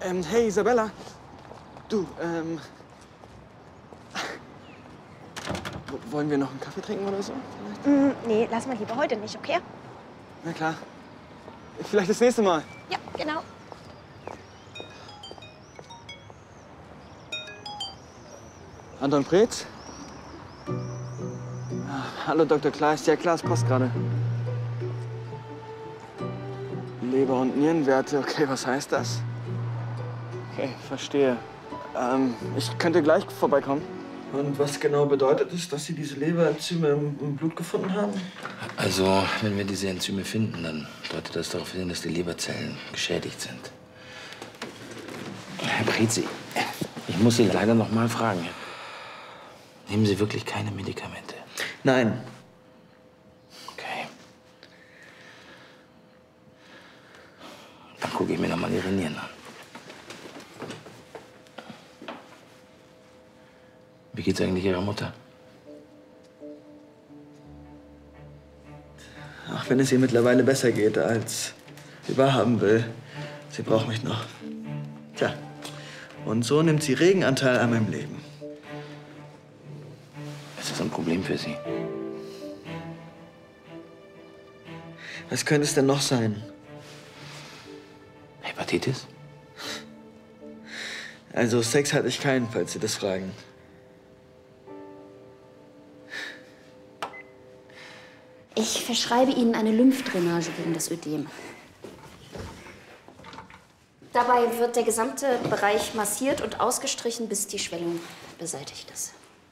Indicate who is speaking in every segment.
Speaker 1: Hey Isabella. Du, wollen wir noch einen Kaffee trinken oder so?
Speaker 2: Nee, lass mal lieber heute nicht, okay?
Speaker 1: Na klar. Vielleicht das nächste Mal.
Speaker 2: Ja, genau.
Speaker 1: Anton Preetz? Hallo Dr. Kleist. Ja klar, es passt gerade. Leber- und Nierenwerte. Okay, was heißt das? Okay, verstehe. Ich könnte gleich vorbeikommen. Und was genau bedeutet es, dass Sie diese Leberenzyme im Blut gefunden haben?
Speaker 3: Also, wenn wir diese Enzyme finden, dann deutet das darauf hin, dass die Leberzellen geschädigt sind. Herr Preetz, ich muss Sie leider noch mal fragen. Nehmen Sie wirklich keine Medikamente?
Speaker 1: Nein.
Speaker 3: Okay. Dann gucke ich mir noch mal Ihre Nieren an. Wie geht's eigentlich Ihrer Mutter?
Speaker 1: Ach, wenn es ihr mittlerweile besser geht, als sie wahrhaben will. Sie braucht mich noch. Tja, und so nimmt sie regen Anteil an meinem Leben.
Speaker 3: Ist das ein Problem für Sie?
Speaker 1: Was könnte es denn noch sein?
Speaker 3: Hepatitis?
Speaker 1: Also Sex hatte ich keinen, falls Sie das fragen.
Speaker 4: Ich verschreibe Ihnen eine Lymphdrainage gegen das Ödem. Dabei wird der gesamte Bereich massiert und ausgestrichen, bis die Schwellung beseitigt ist.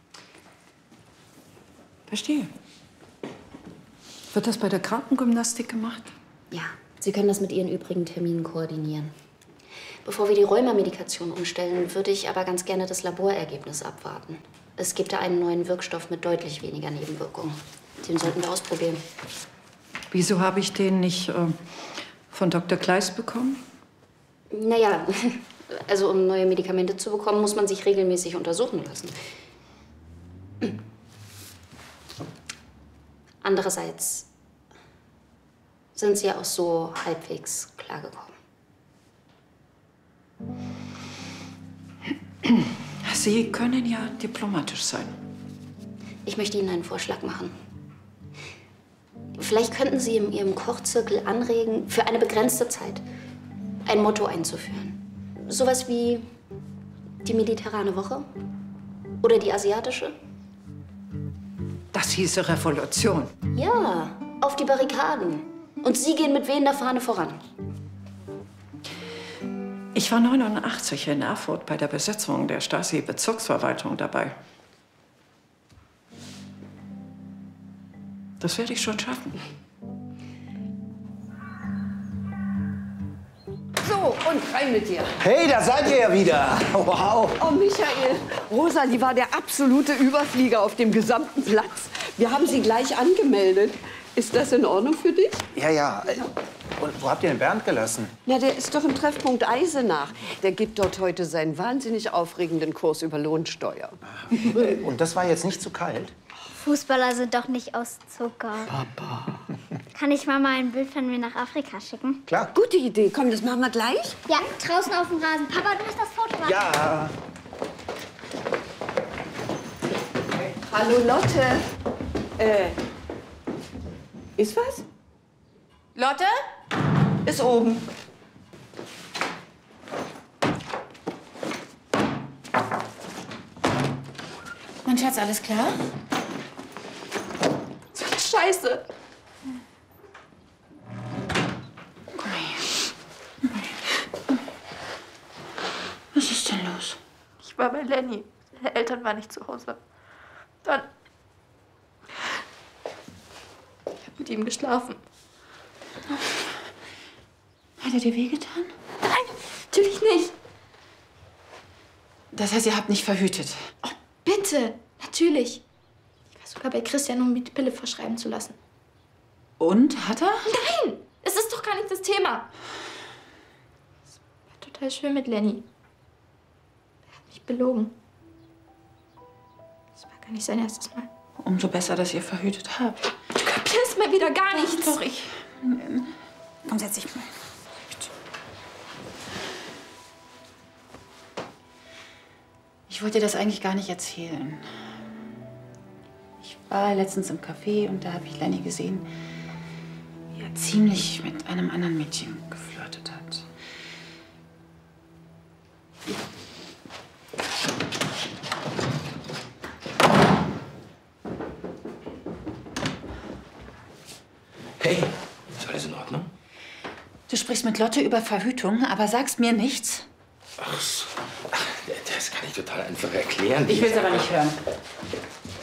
Speaker 5: Verstehe. Wird das bei der Krankengymnastik gemacht?
Speaker 4: Ja, Sie können das mit Ihren übrigen Terminen koordinieren. Bevor wir die Rheumamedikation umstellen, würde ich aber ganz gerne das Laborergebnis abwarten. Es gibt da einen neuen Wirkstoff mit deutlich weniger Nebenwirkungen. Den sollten wir ausprobieren.
Speaker 5: Wieso habe ich den nicht von Dr. Kleist bekommen?
Speaker 4: Naja, also um neue Medikamente zu bekommen, muss man sich regelmäßig untersuchen lassen. Andererseits sind Sie ja auch so halbwegs klargekommen.
Speaker 5: Sie können ja diplomatisch sein.
Speaker 4: Ich möchte Ihnen einen Vorschlag machen. Vielleicht könnten Sie in Ihrem Kochzirkel anregen, für eine begrenzte Zeit ein Motto einzuführen. Sowas wie die mediterrane Woche oder die asiatische.
Speaker 5: Das hieße Revolution.
Speaker 4: Ja, auf die Barrikaden. Und Sie gehen mit wehender Fahne voran.
Speaker 5: Ich war 89 in Erfurt bei der Besetzung der Stasi-Bezirksverwaltung dabei. Das werde ich schon schaffen.
Speaker 6: So, und rein mit dir.
Speaker 7: Hey, da seid ihr ja wieder. Wow.
Speaker 6: Oh, Michael, Rosa, die war der absolute Überflieger auf dem gesamten Platz. Wir haben sie gleich angemeldet. Ist das in Ordnung für dich?
Speaker 7: Ja, ja. Und wo habt ihr den Bernd gelassen?
Speaker 6: Na, der ist doch im Treffpunkt Eisenach. Der gibt dort heute seinen wahnsinnig aufregenden Kurs über Lohnsteuer.
Speaker 7: Und das war jetzt nicht zu kalt?
Speaker 8: Fußballer sind doch nicht aus Zucker.
Speaker 7: Papa.
Speaker 8: Kann ich Mama ein Bild von mir nach Afrika schicken?
Speaker 7: Klar.
Speaker 6: Gute Idee. Komm, das machen wir gleich.
Speaker 8: Ja, draußen auf dem Rasen. Papa, du musst das Foto machen.
Speaker 7: Ja.
Speaker 6: Hallo, Lotte. Ist was?
Speaker 9: Lotte?
Speaker 6: Ist oben.
Speaker 9: Mein Schatz, alles klar? Scheiße.
Speaker 5: Komm her. Was ist denn los?
Speaker 9: Ich war bei Lenny. Seine Eltern waren nicht zu Hause. Dann... Ich hab mit ihm geschlafen.
Speaker 5: Hat er dir wehgetan?
Speaker 9: Nein, natürlich nicht.
Speaker 5: Das heißt, ihr habt nicht verhütet?
Speaker 9: Oh, bitte, natürlich. Ich war sogar bei Christian, um mir die Pille verschreiben zu lassen.
Speaker 5: Und? Hat er?
Speaker 9: Nein, es ist doch gar nicht das Thema. Es war total schön mit Lenny. Er hat mich belogen. Es war gar nicht sein erstes Mal.
Speaker 5: Umso besser, dass ihr verhütet habt.
Speaker 9: Du kapierst mal wieder gar nichts.
Speaker 5: Doch, ich... Komm, setz dich mal.
Speaker 10: Ich wollte dir das eigentlich gar nicht erzählen. Ich war letztens im Café und da habe ich Lenny gesehen, wie er ziemlich mit einem anderen Mädchen geflirtet hat.
Speaker 3: Hey, ist alles in Ordnung?
Speaker 10: Du sprichst mit Lotte über Verhütung, aber sagst mir nichts?
Speaker 3: Ach so. Ach, das kann ich total einfach erklären.
Speaker 10: Ich will es aber nicht hören.